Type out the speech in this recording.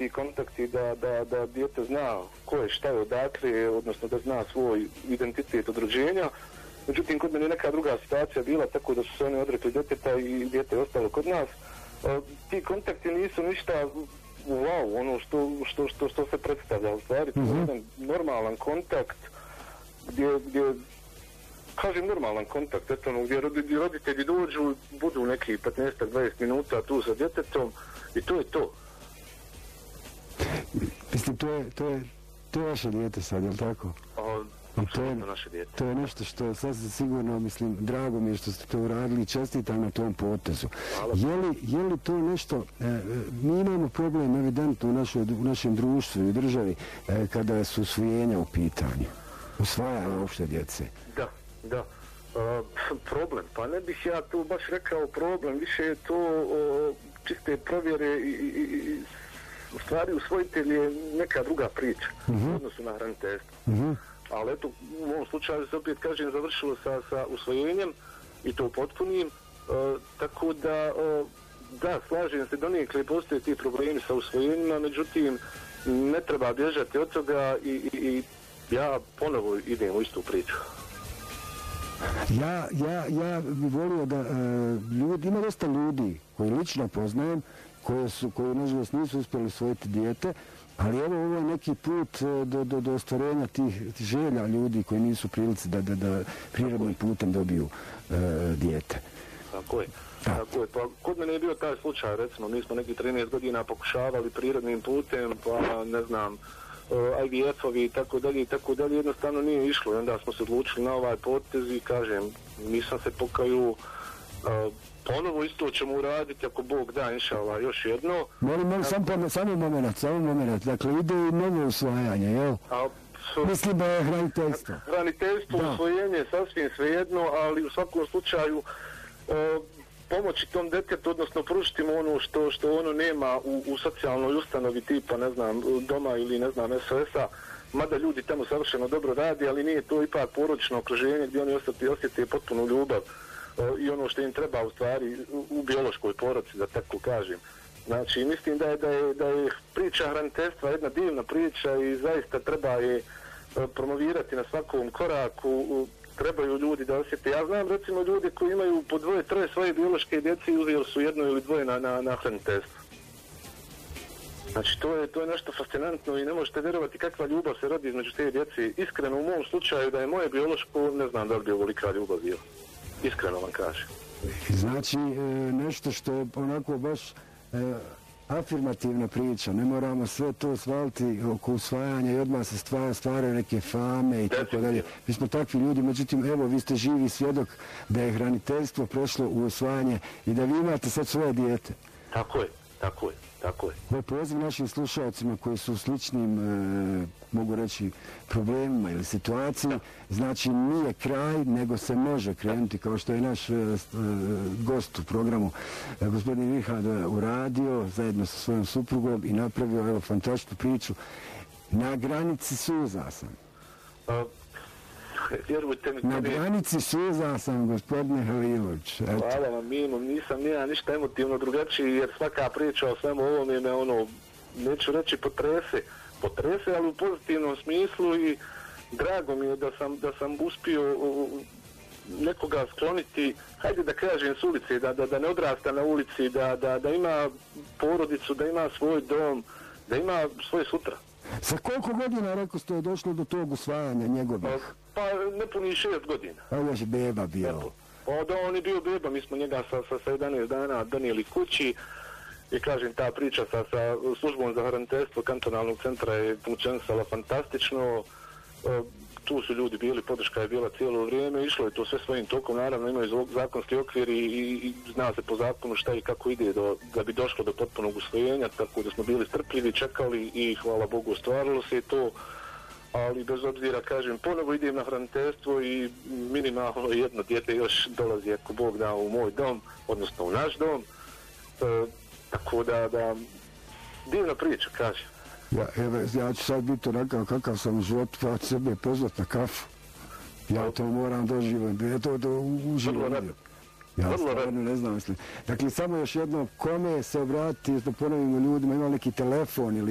ti kontakti da dijete zna ko je, šta je, odakle, odnosno da zna svoj identitet od rođenja. Međutim, kod mene je neka druga situacija bila, tako da su se oni odrekli djeteta i dijete je ostalo kod nas. Ti kontakti nisu ništa wow, ono što se predstavlja u stvari. To je jedan normalan kontakt gdje kažem normalan kontakt, gdje roditelji dođu, budu neki 15-20 minuta tu sa djetetom i to je to. Mislim, to je vaše dijete sad, je li tako? To je nešto što je sasvim sigurno, mislim, drago mi je što ste to uradili i čestitam na tom potezu. Je li to nešto, mi imamo problem evidentno u našem društvu i u državi kada su usvojenja u pitanju, usvajanje uopšte djece. Da. Problem, pa ne bih ja tu baš rekao problem, više je to čiste provjere i u stvari usvojitelj je neka druga priča u odnosu na hraniteljstvo. Ali eto, u ovom slučaju se opet kažem završilo sa usvojenjem i to potpunim, tako da, slažem se, donekle postoje ti problemi sa usvojenjima, međutim ne treba bježati od toga i ja ponovo idem u istu priču. Ja bih volio da ima dosta ljudi koji lično poznajem, koji nažalost nisu uspjeli usvojiti dijete, ali ovo je neki put do ostvarenja tih želja ljudi koji nisu prilici da prirodnim putem dobiju dijete. Tako je. Pa kod mene je bio taj slučaj, recimo, mi smo neki 13 godina pokušavali prirodnim putem, pa ne znam, IVF-ovi i tako dalje, jednostavno nije išlo i onda smo se odlučili na ovaj potez i kažem, nisam se pokaju, ponovo isto ćemo uraditi ako Bog da, inšallah, još jedno. Molim, samo moment, dakle ide i novo usvajanje, jel? Mislim da je hraniteljstvo. Hraniteljstvo, usvojenje, sasvim svejedno, ali u svakom slučaju pomoći tom djetetu, odnosno pružiti mu ono što ono nema u socijalnoj ustanovi tipa, ne znam, doma ili ne znam, SOS-a, mada ljudi tamo savršeno dobro radi, ali nije to ipak porodično okruženje gdje oni osjete potpunu ljubav i ono što im treba u stvari u biološkoj porodici, da tako kažem. Znači, mislim da je priča hraniteljstva jedna divna priča i zaista treba je promovirati na svakom koraku, trebaju ljudi da osjete. Ja znam recimo ljudi koji imaju po 2-3 svoje biološke djece i uzeli su jedno ili dvoje na hraniteljstvo. Znači, to je nešto fascinantno i ne možete vjerovati kakva ljubav se rodi između te djece. Iskreno, u mom slučaju da je moje biološko, ne znam da li bi ovolika ljubav bila. Iskreno vam kažem. Znači, nešto što je onako baš afirmativna priča, ne moramo sve to svaliti oko usvajanja i odmah se stvaraju neke fame i tako dalje. Mi smo takvi ljudi, međutim, evo, vi ste živi svjedok da je hraniteljstvo prešlo u usvajanje i da vi imate sad svoje dijete. Tako je. Ovo je poziv našim slušalcima koji su u sličnim, mogu reći, problemima ili situaciji. Znači, nije kraj, nego se može krenuti, kao što je naš gost u programu, gospodin Rihad, uradio zajedno sa svojom suprugom i napravio fantastičnu priču. Na granici suza sam. Na granici suza sam, gospodine Halilović. Hvala vam, Mimo, nisam ništa emotivno drugačiji, jer svaka priča o svemu ovome me neću reći potrese, ali u pozitivnom smislu i drago mi je da sam uspio nekoga skloniti, hajde da kažem, s ulice, da ne odrasta na ulici, da ima porodicu, da ima svoj dom, da ima svoje sutra. Sa koliko godina, rekao ste, je došlo do tog usvajanja njegovih? Pa ne puni 6 godina. A još je beba bio. Da, on je bio beba, mi smo njega sa 11 dana donijeli kući i kažem, ta priča sa službom za hraniteljstvo kantonalnog centra je funkcionisala fantastično. Tu su ljudi bili, podrška je bila cijelo vrijeme, išlo je to sve svojim tokom, naravno imaju zakonski okvir i zna se po zakonu šta i kako ide da bi došlo do potpunog usvojenja, tako da smo bili strpljivi, čekali i hvala Bogu ostvarilo se to, ali bez obzira, kažem, ponovo idem na hraniteljstvo i minimalno jedno dijete još dolazi, ako Bog da, u moj dom, odnosno u naš dom, tako da divna priča, kažem. Ja ću sad biti onakav kakav sam u životu, pa ću sebe pozvat na kafu. Ja to moram doživati, ja to uživam. Ja stvarno ne znam, mislim. Dakle, samo još jedno, kome se obratiti, da ponovimo ljudima, ima neki telefon ili